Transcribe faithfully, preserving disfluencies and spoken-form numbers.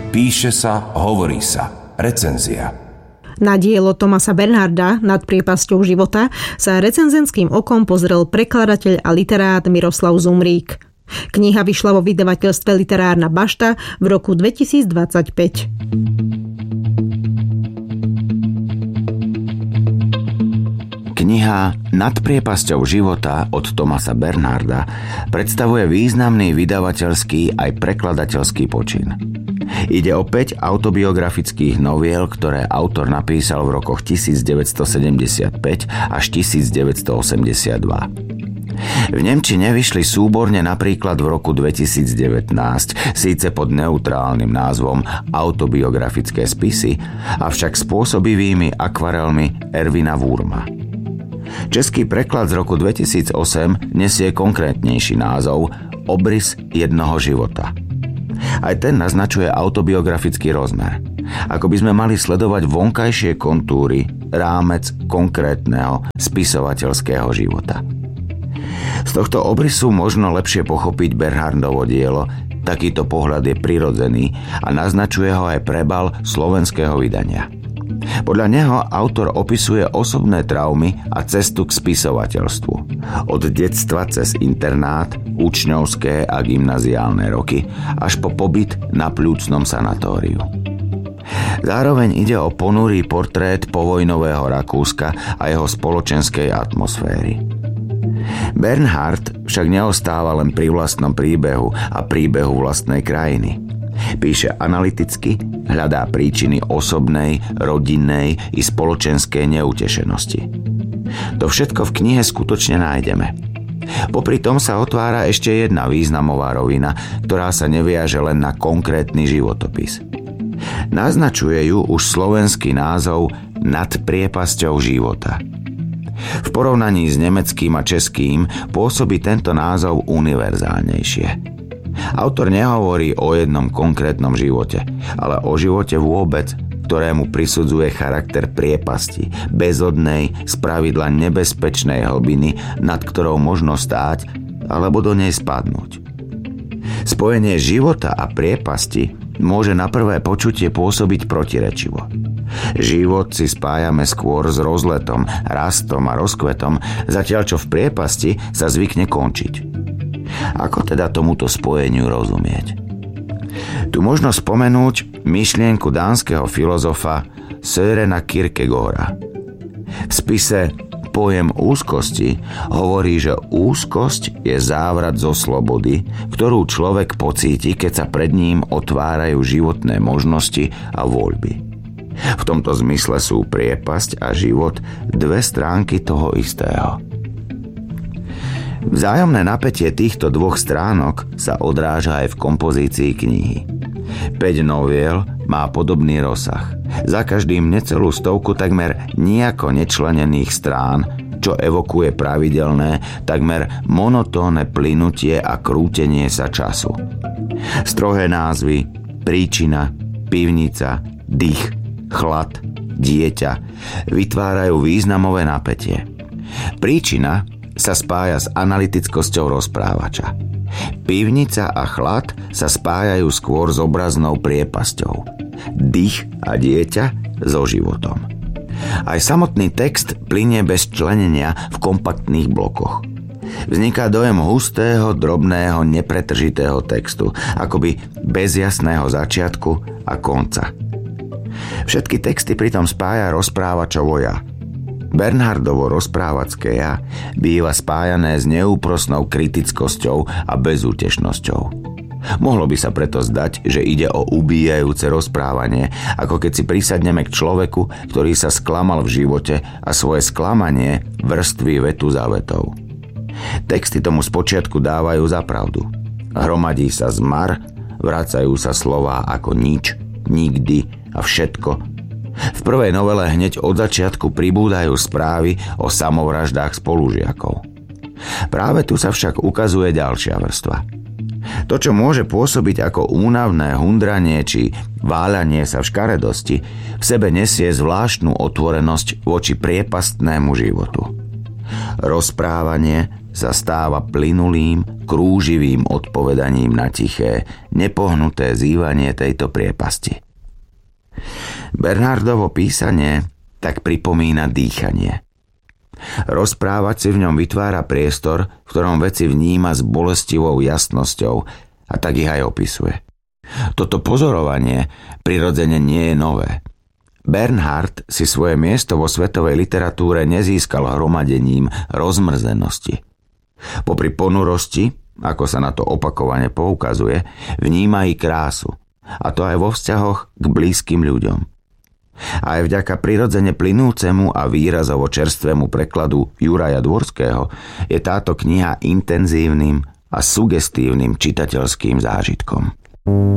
Píše sa, hovorí sa. Recenzia. Na dielo Thomasa Bernharda Nad priepasťou života sa recenzenským okom pozrel prekladateľ a literát Miroslav Zumrík. Kniha vyšla vo vydavateľstve Literárna bašta v roku dvetisícdvadsaťpäť. Kniha Nad priepasťou života od Thomasa Bernharda predstavuje významný vydavateľský aj prekladateľský počin. Ide o päť autobiografických noviel, ktoré autor napísal v rokoch devätnásťsedemdesiatpäť až devätnásťosemdesiatdva. V nemčine vyšli súborne napríklad v roku dvetisícdevätnásť, síce pod neutrálnym názvom Autobiografické spisy, avšak s pôsobivými akvarelmi Ervina Wurma. Český preklad z roku dvetisícosem nesie konkrétnejší názov Obrys jednoho života. Aj ten naznačuje autobiografický rozmer. Ako by sme mali sledovať vonkajšie kontúry, rámec konkrétneho spisovateľského života. Z tohto obrysu možno lepšie pochopiť Bernhardovo dielo, takýto pohľad je prirodzený a naznačuje ho aj prebal slovenského vydania. Podľa neho autor opisuje osobné traumy a cestu k spisovateľstvu. Od detstva cez internát, učňovské a gymnaziálne roky, až po pobyt na pľúcnom sanatóriu. Zároveň ide o ponurý portrét povojnového Rakúska a jeho spoločenskej atmosféry. Bernhard však neostáva len pri vlastnom príbehu a príbehu vlastnej krajiny. Píše analyticky, hľadá príčiny osobnej, rodinnej i spoločenskej neutešenosti. To všetko v knihe skutočne nájdeme. Popri tom sa otvára ešte jedna významová rovina, ktorá sa neviaže len na konkrétny životopis. Naznačuje ju už slovenský názov Nad priepasťou života. V porovnaní s nemeckým a českým pôsobí tento názov univerzálnejšie. Autor nehovorí o jednom konkrétnom živote, ale o živote vôbec, ktorému prisudzuje charakter priepasti, bezodnej, spravidla nebezpečnej hlbiny, nad ktorou možno stáť alebo do nej spadnúť. Spojenie života a priepasti môže na prvé počutie pôsobiť protirečivo. Život si spájame skôr s rozletom, rastom a rozkvetom, zatiaľ čo v priepasti sa zvykne končiť. Ako teda tomuto spojeniu rozumieť? Tu možno spomenúť myšlienku dánskeho filozofa Sørena Kierkegaarda. V spise Pojem úzkosti hovorí, že úzkosť je závrat zo slobody, ktorú človek pocíti, keď sa pred ním otvárajú životné možnosti a voľby. V tomto zmysle sú priepasť a život dve stránky toho istého. Vzájomné napätie týchto dvoch stránok sa odráža aj v kompozícii knihy. Päť noviel má podobný rozsah. Za každým necelú stovku takmer nijako nečlenených strán, čo evokuje pravidelné, takmer monotónne plynutie a krútenie sa času. Strohé názvy, príčina, pivnica, dých, chlad, dieťa vytvárajú významové napätie. Príčina sa spája s analytickosťou rozprávača. Pivnica a chlad sa spájajú skôr s obraznou priepasťou. Dých a dieťa so životom. Aj samotný text plynie bez členenia v kompaktných blokoch. Vzniká dojem hustého, drobného, nepretržitého textu, akoby bez jasného začiatku a konca. Všetky texty pritom spája rozprávačovo ja. Bernhardovo rozprávacké ja býva spájané s neúprosnou kritickosťou a bezútešnosťou. Mohlo by sa preto zdať, že ide o ubíjajúce rozprávanie, ako keď si prisadneme k človeku, ktorý sa sklamal v živote a svoje sklamanie vrství vetu za vetou. Texty tomu spočiatku dávajú za pravdu. Hromadí sa zmar, vracajú sa slová ako nič, nikdy a všetko. V prvej novele hneď od začiatku pribúdajú správy o samovraždách spolužiakov. Práve tu sa však ukazuje ďalšia vrstva. To, čo môže pôsobiť ako únavné hundranie či váľanie sa v škaredosti, v sebe nesie zvláštnu otvorenosť voči priepastnému životu. Rozprávanie sa stáva plynulým, krúživým odpovedaním na tiché, nepohnuté zývanie tejto priepasti. Bernardovo písanie tak pripomína dýchanie. Rozprávať si v ňom vytvára priestor, v ktorom veci vníma s bolestivou jasnosťou a tak ich aj opisuje. Toto pozorovanie prirodzene nie je nové. Bernhard si svoje miesto vo svetovej literatúre nezískal hromadením rozmrzenosti. Popri ponurosti, ako sa na to opakovane poukazuje, vníma i krásu, a to aj vo vzťahoch k blízkym ľuďom. Aj vďaka prirodzene plynúcemu a výrazovo čerstvému prekladu Juraja Dvorského je táto kniha intenzívnym a sugestívnym čitateľským zážitkom.